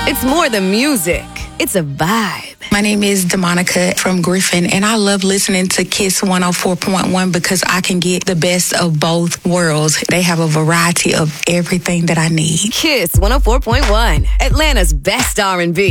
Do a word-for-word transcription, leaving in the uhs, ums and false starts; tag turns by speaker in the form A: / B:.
A: It's more than music. It's a vibe.
B: My name is DeMonica from Griffin, and I love listening to Kiss one oh four point one because I can get the best of both worlds. They have a variety of everything that I need.
A: Kiss one oh four point one, Atlanta's best R and B.